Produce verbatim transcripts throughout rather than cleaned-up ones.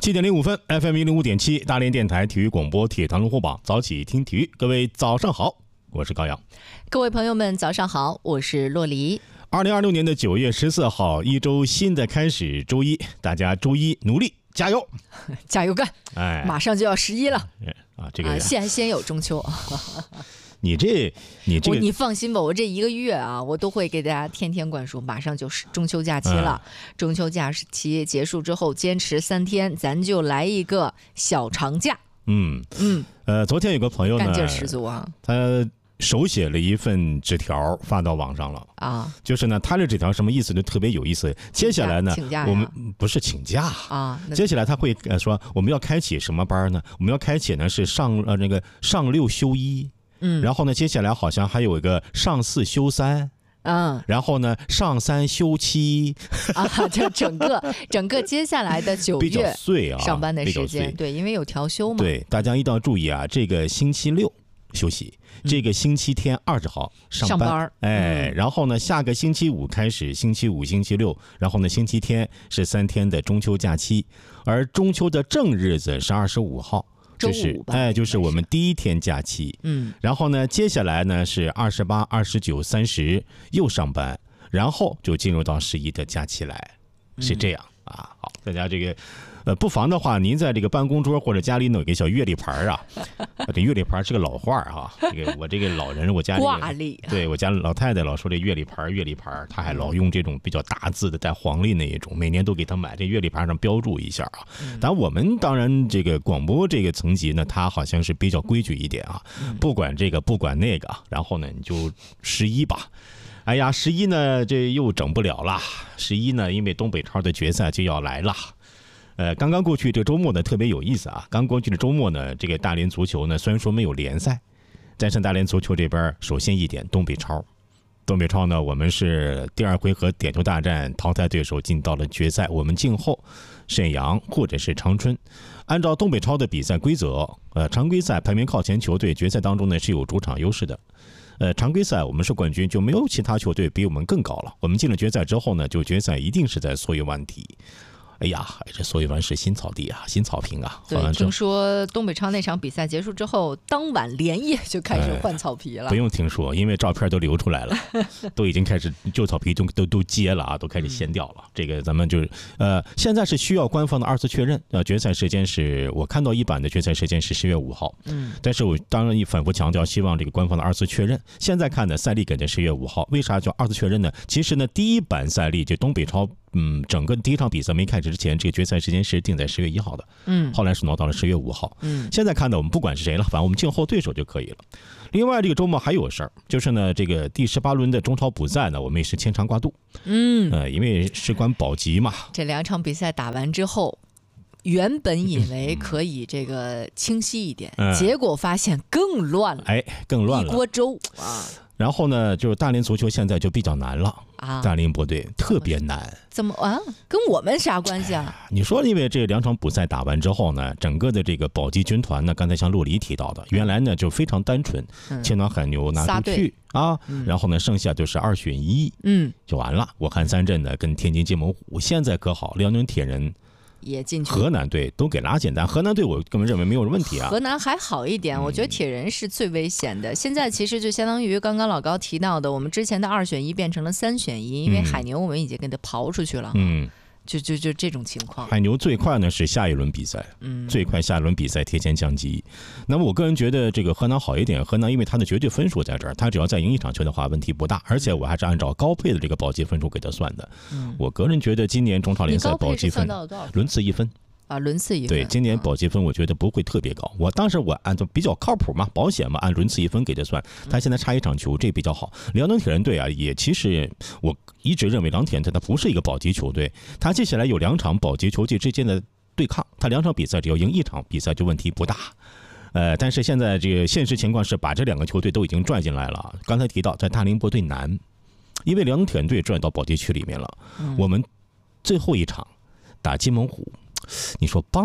七点零五分 ，F M 一零五点七，大连电台体育广播铁坛龙虎榜，早起听体育，各位早上好，我是高阳。 各位朋友们，早上好，我是洛黎。 二零二六年的九月十四号，一周新的开始，周一，大家周一努力加油， 加油干！哎，马上就要十一了啊，这个、 啊、先先有中秋。 你这你这个你放心吧，我这一个月啊，我都会给大家天天灌输，马上就是中秋假期了。嗯、中秋假期结束之后，坚持三天，咱就来一个小长假。 嗯嗯，呃，昨天有个朋友呢， 干劲十足啊， 他手写了一份纸条发到网上了啊，就是呢，他这纸条什么意思就特别有意思。接下来呢，我们不是请假啊，接下来他会说我们要开启什么班呢？我们要开启呢是上呃那个上六休一。嗯，然后呢，接下来好像还有一个上四休三，嗯，然后呢上三休七， 啊，就整个整个接下来的九月比较碎啊， 上班的时间，对，因为有调休嘛。 对，大家一定要注意啊，这个星期六休息，这个星期天二十号上班，上班哎、嗯，然后呢，下个星期五开始，星期五、星期六，然后呢，星期天是三天的中秋假期，而中秋的正日子是二十五号。就是哎，就是我们第一天假期，嗯，然后呢，接下来呢是二十八、二十九、三十又上班，然后就进入到十一的假期来，是这样、嗯、啊。好，大家这个呃，不妨的话，您在这个办公桌或者家里弄一个小月历牌啊，这月历牌是个老话啊。这个我这个老人，我家里挂历， 对我家老太太老说这月历牌，月历牌，她还老用这种比较大字的带黄历那一种，每年都给她买，这月历牌上标注一下啊。但我们当然这个广播这个层级呢，它好像是比较规矩一点啊，不管这个不管那个，然后呢你就十一吧。哎呀，十一呢这又整不了了，十一呢因为东北超的决赛就要来了。呃，刚刚过去这个周末呢特别有意思啊！刚过去的周末呢，这个大连足球呢虽然说没有联赛，但是大连足球这边首先一点，东北超，东北超呢我们是第二回合点球大战淘汰对手进到了决赛，我们静候沈阳或者是长春。按照东北超的比赛规则，呃，常规赛排名靠前球队决赛当中呢是有主场优势的。呃，常规赛我们是冠军，就没有其他球队比我们更高了。我们进了决赛之后呢，就决赛一定是在所有湾体。哎呀，这所以湾是新草地啊，新草坪啊。 对，听说东北超那场比赛结束之后，当晚连夜就开始换草皮了。 哎、不用听说，因为照片都流出来了，都已经开始旧草皮都都都揭了啊，都开始掀掉了。嗯、这个咱们就是呃，现在是需要官方的二次确认。呃，决赛时间是我看到一版的决赛时间是十月五号。嗯，但是我当然也反复强调，希望这个官方的二次确认。现在看呢，赛历给的十月五号，为啥叫二次确认呢？其实呢，第一版赛历就东北超。嗯，整个第一场比赛没开始之前，这个决赛时间是定在十月一号的，嗯，后来是挪到了十月五号，嗯，现在看的我们不管是谁了，反正我们静候对手就可以了。另外，这个周末还有事儿，就是呢，这个第十八轮的中超补赛呢，我们也是牵肠挂肚，嗯，呃，因为事关保级嘛。 这两场比赛打完之后，原本以为可以这个清晰一点，嗯、结果发现更乱了， 哎，更乱了， 一锅粥啊。 然后呢，就是大连足球现在就比较难了啊，大连波队特别难。 怎么啊？跟我们啥关系啊？ 你说，因为这两场补赛打完之后呢，整个的这个保级军团呢，刚才像洛黎提到的，原来呢就非常单纯，青岛海牛拿出去啊，然后呢剩下就是二选一，嗯，就完了。武汉三镇呢跟天津金门虎，现在可好，辽宁铁人。 也进去， 河南队都给拉简单，河南队我根本认为没有问题啊。 河南还好一点，我觉得铁人是最危险的。嗯、现在其实就相当于刚刚老高提到的，我们之前的二选一变成了三选一，因为海牛我们已经给它刨出去了。嗯。就就就这种情况， 海牛最快呢是下一轮比赛，嗯，最快下一轮比赛提前降级。那么我个人觉得这个河南好一点，河南因为它的绝对分数在这儿，它只要再赢一场球的话，问题不大。而且我还是按照高配的这个保级分数给它算的。嗯，我个人觉得今年中超联赛保级分轮次一分。 啊，轮次一分。 对，今年保级分我觉得不会特别高。我当时我按照比较靠谱嘛，保险嘛，按轮次一分给他算。他现在差一场球，这比较好。辽宁铁人队啊，也其实我一直认为辽宁铁人队它不是一个保级球队，他接下来有两场保级球队之间的对抗，他两场比赛只要赢一场比赛就问题不大。呃，但是现在这个现实情况是把这两个球队都已经拽进来了。刚才提到在大宁波队难，因为辽宁铁人队拽到保级区里面了。我们最后一场打金门虎。你说帮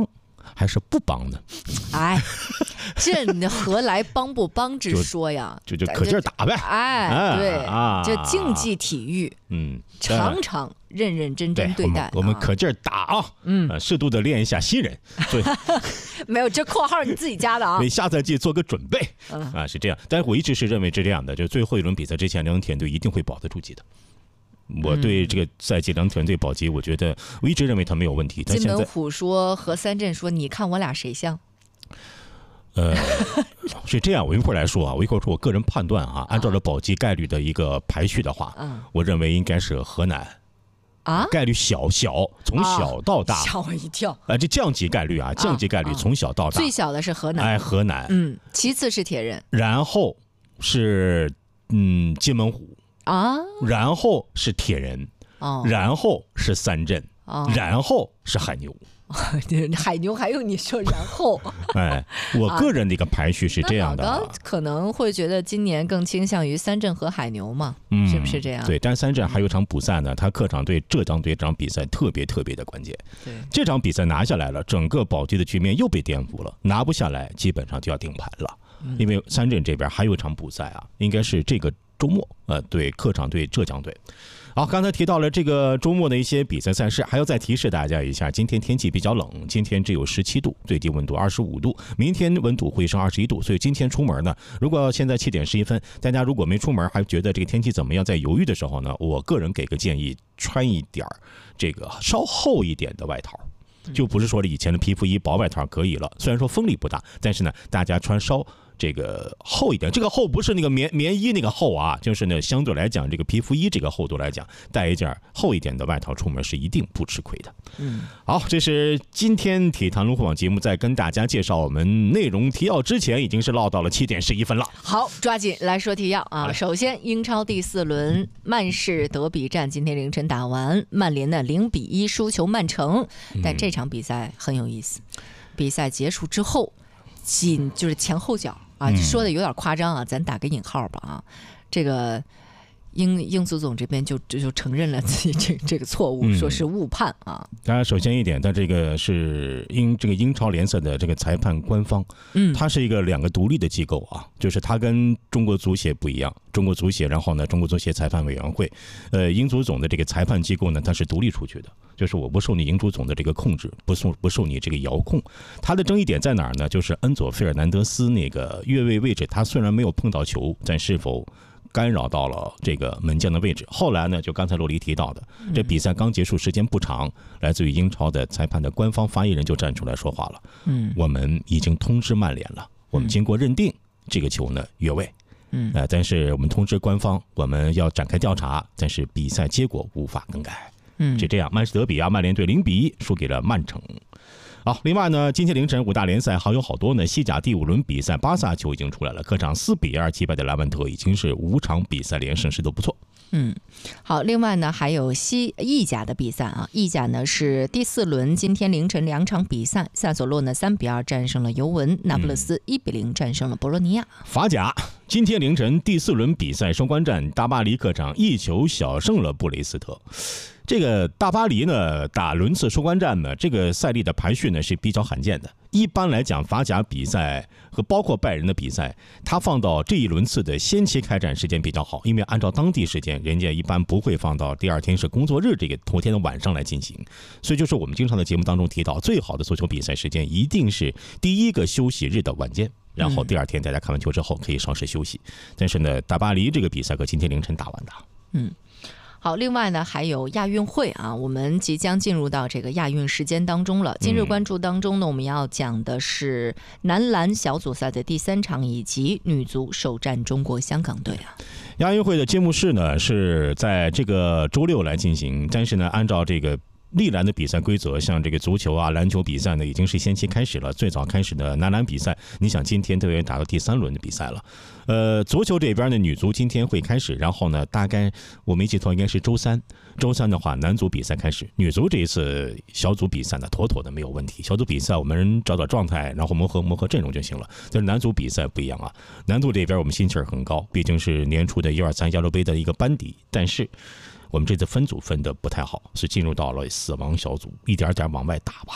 还是不帮呢？ 哎，这何来帮不帮之说呀？ 就就可劲儿打呗。 哎，对啊，这竞技体育，嗯，常常认认真真对待。 我们可劲儿打啊，嗯，适度的练一下新人。对， 没有这括号你自己加的啊。 为下赛季做个准备啊，是这样。但是我一直是认为是这样的，就最后一轮比赛之前，两田队一定会保得住级的。我对这个赛季两团队保级，我觉得我一直认为他没有问题。 金门虎说和三镇说，你看我俩谁像？ 呃，是这样，我一会儿来说啊，我一会儿说我个人判断啊，按照了保级概率的一个排序的话，嗯，我认为应该是河南啊， 概率小小，从小到大， 吓我一跳啊，这降级概率啊，降级概率从小到大， 最小的是河南， 哎，河南， 嗯，其次是铁人， 然后是嗯金门虎。啊，然后是铁人，哦，然后是三镇，哦，然后是海牛， 海牛还用你说然后？ 哎，我个人的一个排序是这样的，啊， 可能会觉得今年更倾向于三镇和海牛嘛，嗯，是不是这样？ 对，但三镇还有场补赛呢，他客场对浙江队这场比赛特别特别的关键， 对， 这场比赛拿下来了，整个保级的局面又被颠覆了，拿不下来，基本上就要定盘了，嗯，因为三镇这边还有一场补赛啊，应该是这个周末，呃，对客场对浙江队。好，刚才提到了这个周末的一些比赛赛事，还要再提示大家一下，今天天气比较冷，今天只有十七度，最低温度二十五度，明天温度会升二十一度，所以今天出门呢，如果现在七点十一分，大家如果没出门还觉得这个天气怎么样，在犹豫的时候呢，我个人给个建议，穿一点这个稍厚一点的外套。就不是说以前的皮肤衣薄外套可以了，虽然说风力不大，但是呢，大家穿稍这个厚一点，这个厚不是那个棉棉衣那个厚啊，就是呢相对来讲，这个皮肤衣这个厚度来讲，带一件厚一点的外套出门是一定不吃亏的。嗯，好，这是今天体坛龙虎榜节目在跟大家介绍我们内容提要之前，已经是唠到了七点十一分了。 好，抓紧来说提要啊！首先，英超第四轮曼市德比战今天凌晨打完，曼联呢零比一输球曼城，但这场比赛很有意思。比赛结束之后，仅就是前后脚啊，说的有点夸张啊，咱打个引号吧啊，这个。英英足总这边就就就承认了自己这这个错误，嗯，说是误判啊。 当然，首先一点，它这个是英这个英超联赛的这个裁判官方，嗯，它是一个两个独立的机构啊，就是它跟中国足协不一样，中国足协，然后呢，中国足协裁判委员会，呃，英足总的这个裁判机构呢，它是独立出去的，就是我不受你英足总的这个控制，不受不受你这个遥控。它的争议点在哪儿呢？就是恩佐费尔南德斯那个越位位置，他虽然没有碰到球，但是否干扰到了这个门将的位置。后来呢，就刚才洛黎提到的，这比赛刚结束时间不长，来自于英超的裁判的官方发言人就站出来说话了。嗯，我们已经通知曼联了，我们经过认定这个球呢越位。嗯，呃，但是我们通知官方，我们要展开调查，但是比赛结果无法更改。嗯，是这样。曼市德比啊，曼联队零比一输给了曼城。好，另外呢，今天凌晨五大联赛还有好多呢。西甲第五轮比赛，巴萨球已经出来了，客场四比二击败的莱万特，已经是五场比赛连胜，势都不错。 嗯，好，另外呢还有西意甲的比赛啊，意甲呢是第四轮，今天凌晨两场比赛，萨索洛呢三比二战胜了尤文，那不勒斯一比零战胜了博洛尼亚。 法甲今天凌晨第四轮比赛收官战，大巴黎客场一球小胜了布雷斯特。这个大巴黎呢打轮次收官战呢，这个赛例的排序呢是比较罕见的。一般来讲，法甲比赛和包括拜仁的比赛，它放到这一轮次的先期开战时间比较好，因为按照当地时间，人家一般不会放到第二天是工作日这个头天的晚上来进行。所以就是我们经常在节目当中提到，最好的足球比赛时间一定是第一个休息日的晚间，然后第二天大家看完球之后可以稍事休息。但是呢，大巴黎这个比赛和今天凌晨打完的。嗯。 好，另外呢还有亚运会啊，我们即将进入到这个亚运时间当中了。今日关注当中呢，我们要讲的是男篮小组赛的第三场，以及女足首战中国香港队啊。 亚运会的揭幕式呢是在这个周六来进行，但是呢，按照这个历来的比赛规则，像这个足球啊、篮球比赛呢，已经是先期开始了。最早开始的男篮比赛，你想今天都要打到第三轮的比赛了。呃，足球这边的女足今天会开始，然后呢，大概我没记错，应该是周三。周三的话，男足比赛开始，女足这一次小组比赛呢，妥妥的没有问题。小组比赛我们找找状态，然后磨合磨合阵容就行了。但是男足比赛不一样啊，男足这边我们心气儿很高，毕竟是年初的一二三亚洲杯的一个班底，但是我们这次分组分的不太好，是进入到了死亡小组，一点点往外打吧。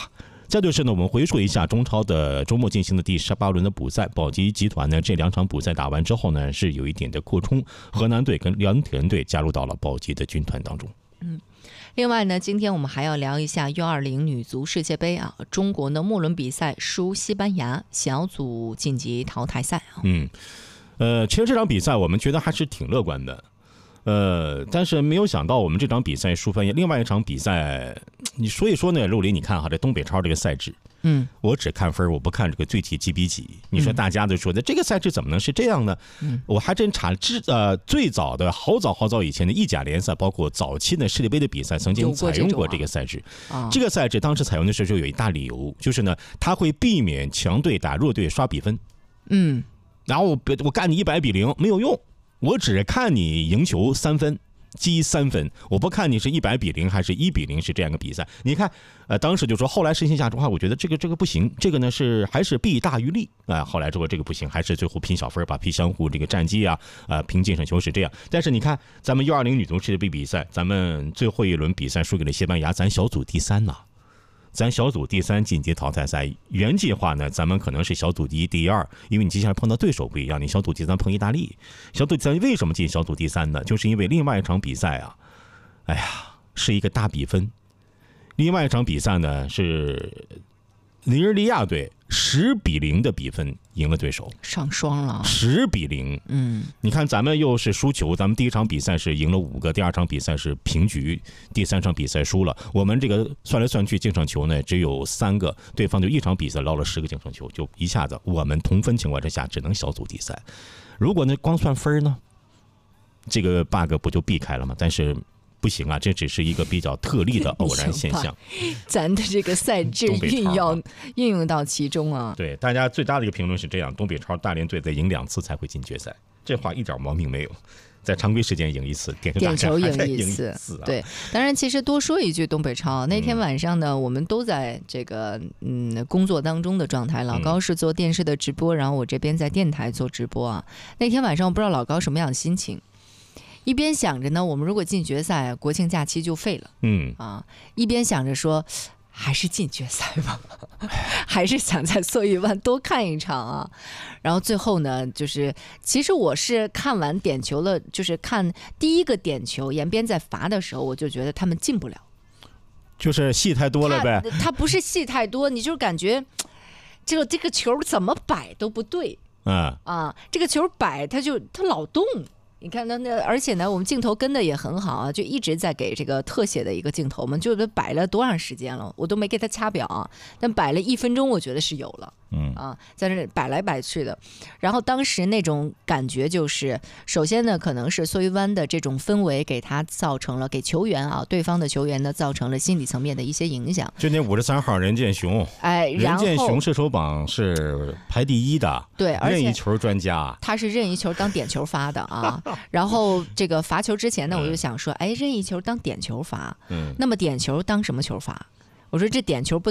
再就是呢，我们回溯一下中超的周末进行的第十八轮的补赛，保级集团呢这两场补赛打完之后呢，是有一点的扩充，河南队跟辽宁铁人队加入到了保级的军团当中。 嗯。另外呢，今天我们还要聊一下 U 二零 女足世界杯啊，中国呢末轮比赛输西班牙，小组晋级淘汰赛啊。 嗯，呃，其实这场比赛我们觉得还是挺乐观的，呃，但是没有想到我们这场比赛输翻另外一场比赛，你所以说呢，陆林，你看哈，这东北超这个赛制。嗯，我只看分，我不看这个最题几比几。你说大家都说的、嗯、这个赛制怎么能是这样呢？嗯，我还真查之呃最早的好早好早以前的意甲联赛，包括早期的世界杯的比赛，曾经采用过这个赛制。啊、这个赛制当时采用的时候就有一大理由，就是呢，它会避免强队打弱队刷比分。嗯，然后我我干你一百比零没有用，我只看你赢球三分。积三分，我不看你是一百比零还是一比零是这样的比赛。你看，呃，当时就说后来实行下之后，我觉得这个这个不行，这个呢是还是弊大于利啊、呃。后来之后这个不行，还是最后拼小分，把拼相互这个战绩啊，呃，拼净胜球是这样。但是你看，咱们 U 二零 女足世界杯比赛，咱们最后一轮比赛输给了西班牙，咱小组第三呐、啊。咱小组第三晋级淘汰赛，原计划呢，咱们可能是小组第一、第二，因为你接下来碰到对手不一样，你小组第三碰意大利，小组第三为什么进小组第三呢？就是因为另外一场比赛啊，哎呀，是一个大比分，另外一场比赛呢是尼日利亚队十比零的比分赢了对手， 上双了， 十比零。嗯，你看咱们又是输球，咱们第一场比赛是赢了五个，第二场比赛是平局，第三场比赛输了。我们这个算来算去净胜球呢只有三个，对方就一场比赛捞了十个净胜球，就一下子我们同分情况之下只能小组第三。如果呢光算分呢，这个 bug 不就避开了吗？但是。不行啊，这只是一个比较特例的偶然现象。 咱的这个赛制运用运用到其中啊。 对，大家最大的一个评论是这样：东北超大连队得赢两次才会进决赛，这话一点毛病没有。在常规时间赢一次，点球点球赢一次， 啊、对。当然，其实多说一句，东北超那天晚上呢，嗯、我们都在这个嗯工作当中的状态。老高是做电视的直播，然后我这边在电台做直播啊。那天晚上我不知道老高什么样的心情。一边想着呢，我们如果进决赛，国庆假期就废了。嗯啊，一边想着说，还是进决赛吧，还是想在邹豫湾多看一场啊。然后最后呢，就是其实我是看完点球了，就是看第一个点球，延边在罚的时候，我就觉得他们进不了， 就是戏太多了呗。 他, 他不是戏太多，你就是感觉这个这个球怎么摆都不对。嗯啊，这个球摆他就他老动。你看那那，而且呢，我们镜头跟的也很好啊，就一直在给这个特写的一个镜头，我们就摆了多长时间了，我都没给他掐表啊，但摆了一分钟，我觉得是有了，嗯啊，在那摆来摆去的。然后当时那种感觉就是，首先呢，可能是邹豫湾的这种氛围给他造成了给球员啊，对方的球员呢造成了心理层面的一些影响。 就那五十三号任建雄， 哎， 任建雄射手榜是排第一的， 对，而且任意球专家， 他是任意球当点球发的啊。然后这个罚球之前呢，我就想说，哎，任意球当点球罚，嗯，那么点球当什么球罚？我说这点球不